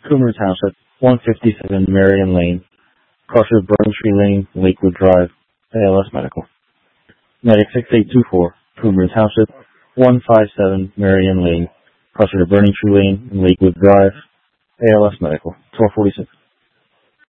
Coomer Township, 157 Marion Lane, Crusher, Burning Tree Lane, Lakewood Drive, ALS Medical. Medic 6824, Coomer Township, 157 Marion Lane, Crusher to Burning Tree Lane, Lakewood Drive, ALS Medical, 1246.